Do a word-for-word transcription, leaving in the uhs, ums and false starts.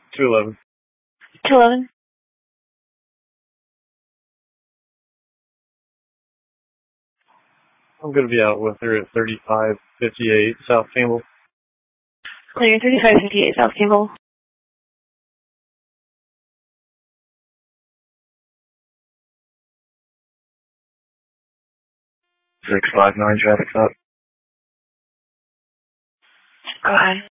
two eleven. two eleven. I'm going to be out with her at thirty-five fifty-eight South Campbell. Clear thirty-five fifty-eight South Campbell. six five nine traffic stop. Go ahead.